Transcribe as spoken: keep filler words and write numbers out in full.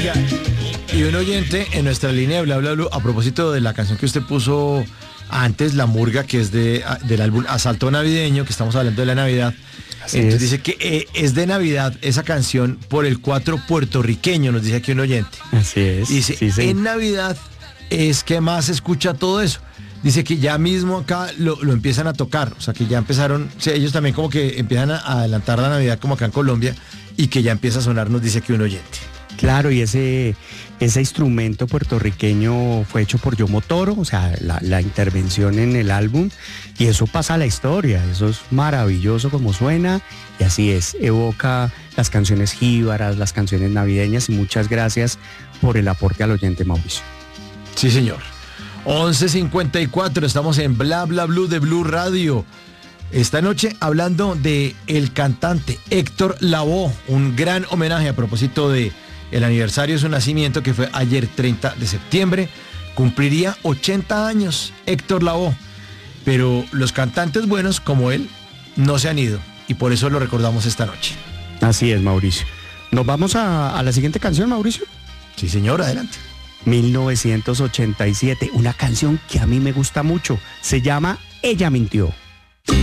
Oiga, y un oyente en nuestra línea de Bla Bla Blue, a propósito de la canción que usted puso antes, La Murga, que es de, del álbum Asalto Navideño, que estamos hablando de la Navidad. Así Entonces es. Dice que eh, es de Navidad esa canción por el cuatro puertorriqueño, nos dice aquí un oyente. Así es. Dice, sí, sí. en Navidad es que más se escucha todo eso. Dice que ya mismo acá lo, lo empiezan a tocar, o sea que ya empezaron, o sea, ellos también como que empiezan a adelantar la Navidad como acá en Colombia y que ya empieza a sonar, nos dice aquí un oyente. Claro, y ese, ese instrumento puertorriqueño fue hecho por Yomo Toro, o sea, la, la intervención en el álbum, y eso pasa a la historia, eso es maravilloso como suena, y así es, evoca las canciones jíbaras, las canciones navideñas, y muchas gracias por el aporte al oyente, Mauricio. Sí, señor. once cincuenta y cuatro, estamos en Bla Bla Blue de Blue Radio. Esta noche hablando de el cantante Héctor Lavoe, un gran homenaje a propósito de el aniversario de su nacimiento, que fue ayer treinta de septiembre. Cumpliría ochenta años Héctor Lavoe, pero los cantantes buenos como él no se han ido y por eso lo recordamos esta noche. Así es, Mauricio. ¿Nos vamos a, a la siguiente canción, Mauricio? Sí, señor, adelante. mil novecientos ochenta y siete, una canción que a mí me gusta mucho, se llama Ella Mintió.